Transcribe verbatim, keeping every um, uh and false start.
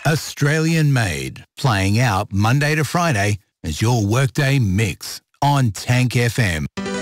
Australian made, playing out Monday to Friday as your workday mix on Tank F M.